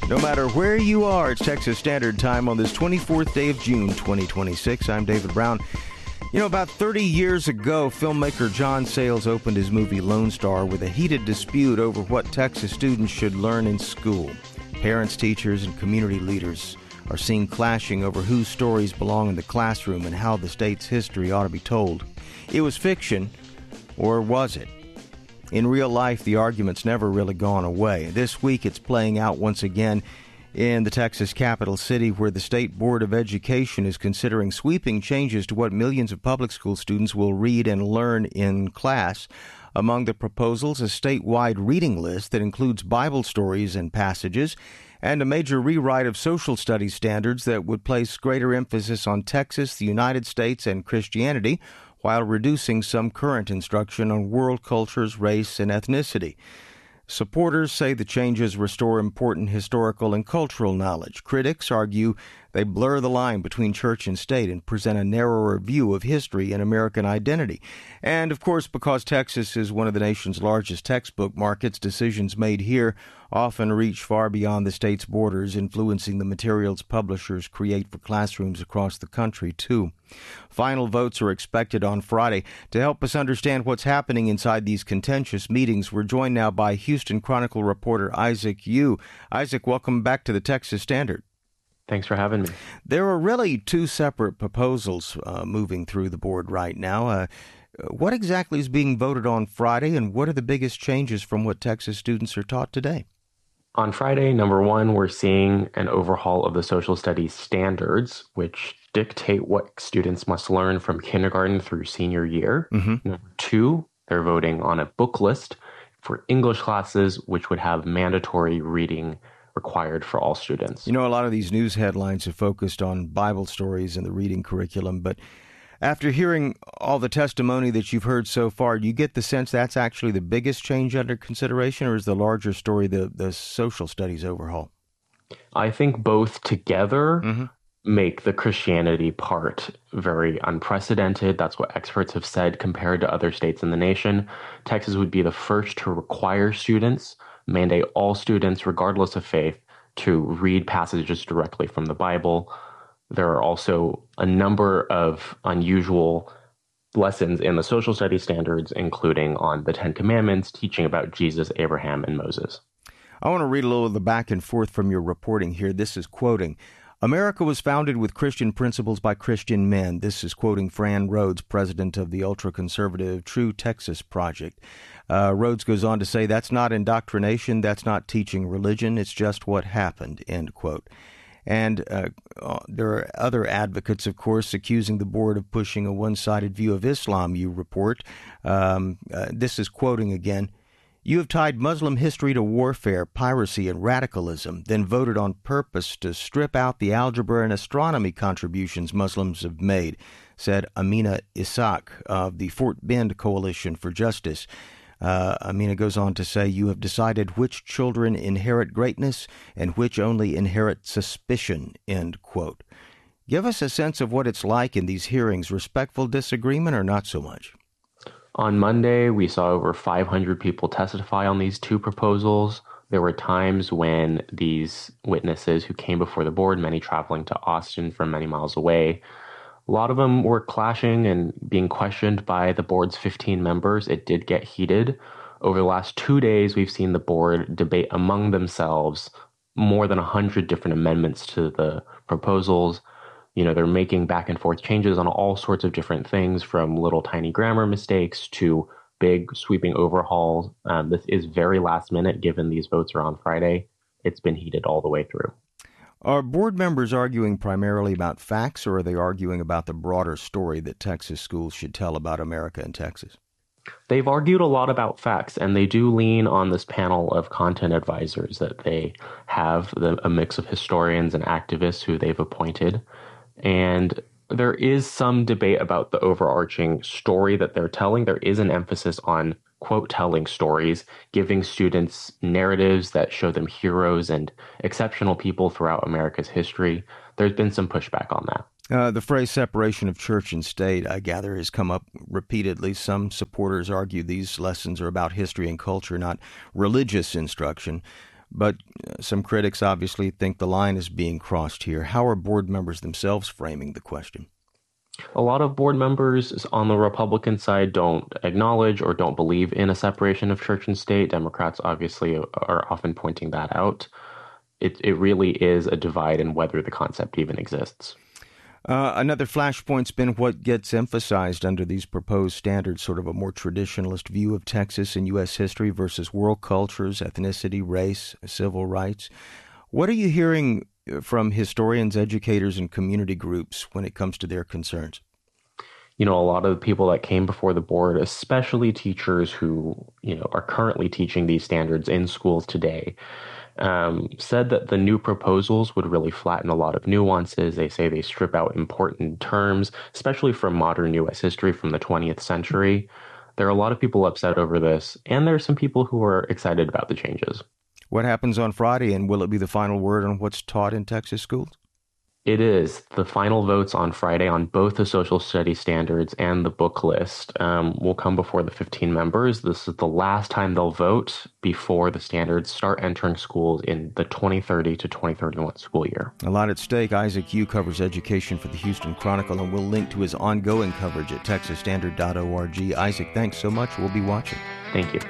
No matter where you are, it's Texas Standard Time on this 24th day of June, 2026. I'm David Brown. You know, about 30 years ago, filmmaker John Sayles opened his movie Lone Star with a heated dispute over what Texas students should learn in school. Parents, teachers, and community leaders are seen clashing over whose stories belong in the classroom and how the state's history ought to be told. It was fiction, or was it? In real life, the argument's never really gone away. This week, it's playing out once again in the Texas capital city, where the State Board of Education is considering sweeping changes to what millions of public school students will read and learn in class. Among the proposals, a statewide reading list that includes Bible stories and passages, and a major rewrite of social studies standards that would place greater emphasis on Texas, the United States, and Christianity, while reducing some current instruction on world cultures, race, and ethnicity. Supporters say the changes restore important historical and cultural knowledge. Critics argue they blur the line between church and state and present a narrower view of history and American identity. And, of course, because Texas is one of the nation's largest textbook markets, decisions made here often reach far beyond the state's borders, influencing the materials publishers create for classrooms across the country, too. Final votes are expected on Friday. To help us understand what's happening inside these contentious meetings, we're joined now by Houston Chronicle reporter Isaac Yu. Isaac, welcome back to the Texas Standard. Thanks for having me. There are really two separate proposals moving through the board right now. What exactly is being voted on Friday, and what are the biggest changes from what Texas students are taught today? On Friday, number one, we're seeing an overhaul of the social studies standards, which dictate what students must learn from kindergarten through senior year. Number two, they're voting on a book list for English classes, which would have mandatory reading required for all students. You know, a lot of these news headlines have focused on Bible stories and the reading curriculum, but after hearing all the testimony that you've heard so far, do you get the sense that's actually the biggest change under consideration, or is the larger story the social studies overhaul? I think both together make the Christianity part very unprecedented. That's what experts have said compared to other states in the nation. Texas would be the first to require students, mandate all students, regardless of faith, to read passages directly from the Bible. There are also a number of unusual lessons in the social studies standards, including on the Ten Commandments, teaching about Jesus, Abraham, and Moses. I want to read a little of the back and forth from your reporting here. This is quoting, "America was founded with Christian principles by Christian men." This is quoting Fran Rhodes, president of the ultra-conservative True Texas Project. Rhodes goes on to say, "That's not indoctrination, that's not teaching religion, it's just what happened," end quote. And there are other advocates, of course, accusing the board of pushing a one-sided view of Islam, you report. This is quoting again, "You have tied Muslim history to warfare, piracy, and radicalism, then voted on purpose to strip out the algebra and astronomy contributions Muslims have made," said Amina Ishaq of the Fort Bend Coalition for Justice. Amina goes on to say, "You have decided which children inherit greatness and which only inherit suspicion," end quote. Give us a sense of what it's like in these hearings. Respectful disagreement or not so much? On Monday, we saw over 500 people testify on these two proposals. There were times when these witnesses who came before the board, many traveling to Austin from many miles away, a lot of them were clashing and being questioned by the board's 15 members. It did get heated. Over the last 2 days, we've seen the board debate among themselves more than 100 different amendments to the proposals. You know, they're making back and forth changes on all sorts of different things, from little tiny grammar mistakes to big sweeping overhauls. This is very last minute, given these votes are on Friday. It's been heated all the way through. Are board members arguing primarily about facts, or are they arguing about the broader story that Texas schools should tell about America and Texas? They've argued a lot about facts, and they do lean on this panel of content advisors that they have, a mix of historians and activists who they've appointed. And there is some debate about the overarching story that they're telling. There is an emphasis on, quote, telling stories, giving students narratives that show them heroes and exceptional people throughout America's history. There's been some pushback on that. The phrase separation of church and state, I gather, has come up repeatedly. Some supporters argue these lessons are about history and culture, not religious instruction. But some critics obviously think the line is being crossed here. How are board members themselves framing the question? A lot of board members on the Republican side don't acknowledge or don't believe in a separation of church and state. Democrats obviously are often pointing that out. It really is a divide in whether the concept even exists. Another flashpoint's been what gets emphasized under these proposed standards, sort of a more traditionalist view of Texas and U.S. history versus world cultures, ethnicity, race, civil rights. What are you hearing from historians, educators, and community groups when it comes to their concerns? A lot of the people that came before the board, especially teachers who, are currently teaching these standards in schools today, said that the new proposals would really flatten a lot of nuances. They say they strip out important terms, especially from modern U.S. history from the 20th century. There are a lot of people upset over this, and there are some people who are excited about the changes. What happens on Friday, and will it be the final word on what's taught in Texas schools? It is. The final votes on Friday on both the social studies standards and the book list will come before the 15 members. This is the last time they'll vote before the standards start entering schools in the 2030 to 2031 school year. A lot at stake. Isaac Yu covers education for the Houston Chronicle, and we'll link to his ongoing coverage at texasstandard.org. Isaac, thanks so much. We'll be watching. Thank you.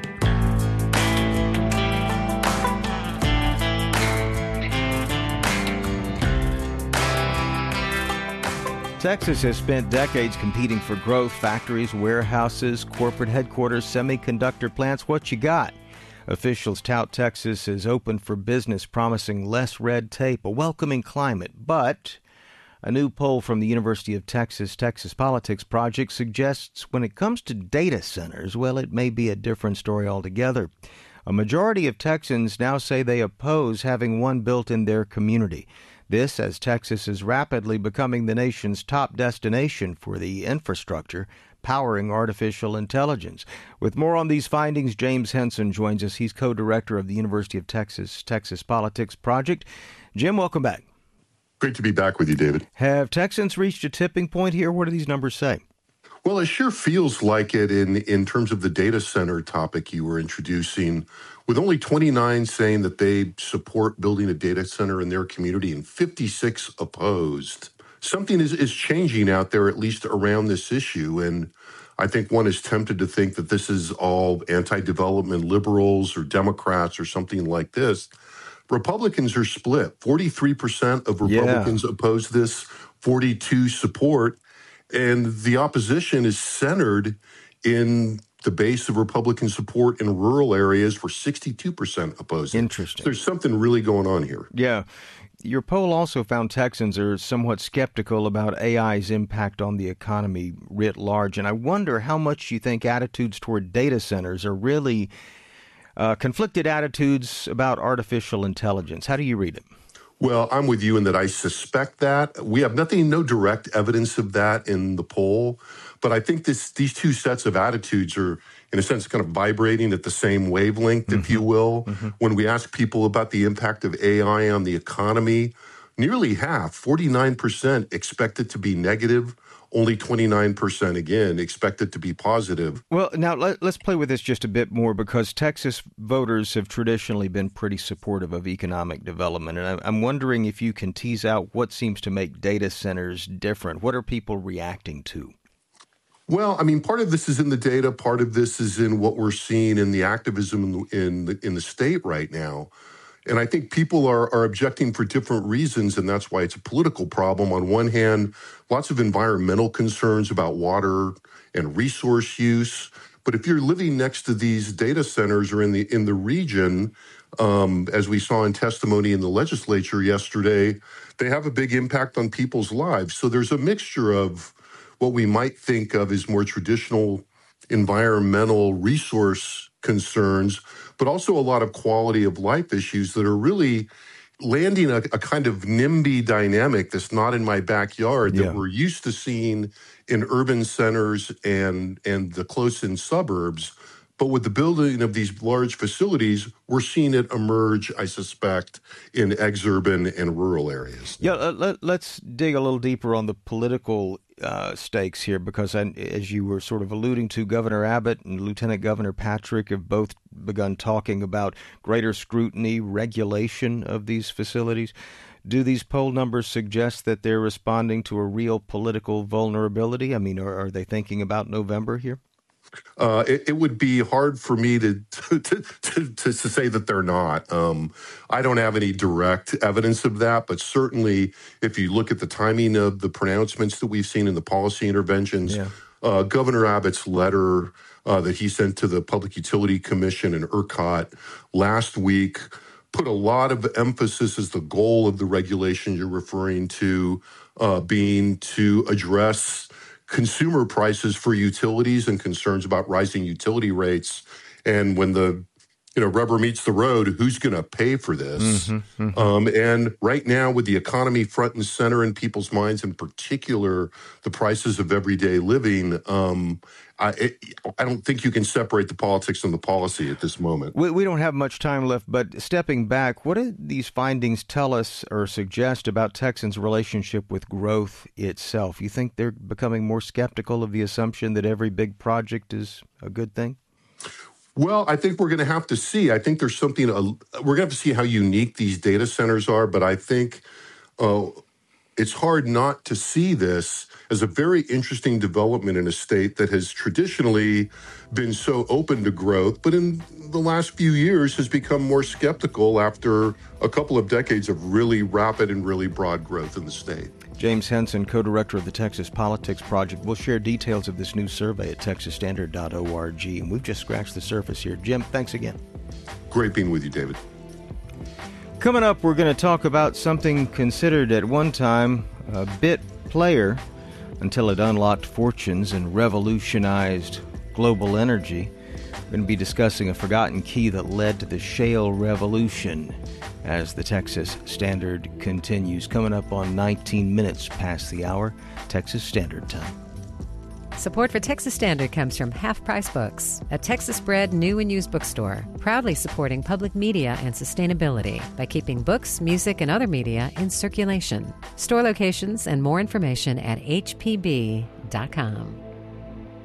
Texas has spent decades competing for growth. Factories, warehouses, corporate headquarters, semiconductor plants. What you got? Officials tout Texas is open for business, promising less red tape, a welcoming climate. But a new poll from the University of Texas Politics Project suggests when it comes to data centers, well, it may be a different story altogether. A majority of Texans now say they oppose having one built in their community. This as Texas is rapidly becoming the nation's top destination for the infrastructure powering artificial intelligence. With more on these findings, James Henson joins us. He's co-director of the University of Texas Politics Project. Jim, welcome back. Great to be back with you, David. Have Texans reached a tipping point here? What do these numbers say? Well, it sure feels like it in terms of the data center topic you were introducing, with only 29 saying that they support building a data center in their community and 56 opposed. Something is changing out there, at least around this issue. And I think one is tempted to think that this is all anti-development liberals or Democrats or something like this. Republicans are split. 43% of Republicans oppose this, 42 support. And the opposition is centered in the base of Republican support in rural areas, where 62% oppose it. Interesting. There's something really going on here. Yeah. Your poll also found Texans are somewhat skeptical about AI's impact on the economy writ large. And I wonder how much you think attitudes toward data centers are really conflicted attitudes about artificial intelligence. How do you read it? Well, I'm with you in that I suspect that. We have no direct evidence of that in the poll, but I think these two sets of attitudes are, in a sense, kind of vibrating at the same wavelength, if you will. When we ask people about the impact of AI on the economy, nearly half, 49%, expect it to be negative. Only 29%, again, expect it to be positive. Well, now let's play with this just a bit more, because Texas voters have traditionally been pretty supportive of economic development. And I'm wondering if you can tease out what seems to make data centers different. What are people reacting to? Well, I mean, part of this is in the data. Part of this is in what we're seeing in the activism in the state right now. And I think people are objecting for different reasons, and that's why it's a political problem. On one hand, lots of environmental concerns about water and resource use. But if you're living next to these data centers or in the region, as we saw in testimony in the legislature yesterday, they have a big impact on people's lives. So there's a mixture of what we might think of as more traditional environmental resource concerns, but also a lot of quality of life issues that are really landing a kind of NIMBY dynamic that's not in my backyard that we're used to seeing in urban centers and the close-in suburbs, But with the building of these large facilities, we're seeing it emerge, I suspect, in exurban and rural areas. Yeah, let's dig a little deeper on the political stakes here, because as you were sort of alluding to, Governor Abbott and Lieutenant Governor Patrick have both begun talking about greater scrutiny, regulation of these facilities. Do these poll numbers suggest that they're responding to a real political vulnerability? I mean, are they thinking about November here? It would be hard for me to say that they're not. I don't have any direct evidence of that, but certainly if you look at the timing of the pronouncements that we've seen in the policy interventions, Governor Abbott's letter that he sent to the Public Utility Commission and ERCOT last week put a lot of emphasis as the goal of the regulation you're referring to being to address consumer prices for utilities and concerns about rising utility rates. And when the rubber meets the road, who's going to pay for this? And right now, with the economy front and center in people's minds, in particular, the prices of everyday living, I don't think you can separate the politics from the policy at this moment. We don't have much time left, but stepping back, what do these findings tell us or suggest about Texans' relationship with growth itself? You think they're becoming more skeptical of the assumption that every big project is a good thing? Well, I think we're going to have to see. I think there's something, we're going to have to see how unique these data centers are, but I think it's hard not to see this as a very interesting development in a state that has traditionally been so open to growth, but in the last few years has become more skeptical after a couple of decades of really rapid and really broad growth in the state. James Henson, co-director of the Texas Politics Project, will share details of this new survey at texasstandard.org. And we've just scratched the surface here. Jim, thanks again. Great being with you, David. Coming up, we're going to talk about something considered at one time a bit player until it unlocked fortunes and revolutionized global energy. We're going to be discussing a forgotten key that led to the shale revolution as the Texas Standard continues. Coming up on 19 minutes past the hour, Texas Standard Time. Support for Texas Standard comes from Half Price Books, a Texas-bred new and used bookstore, proudly supporting public media and sustainability by keeping books, music, and other media in circulation. Store locations and more information at hpb.com.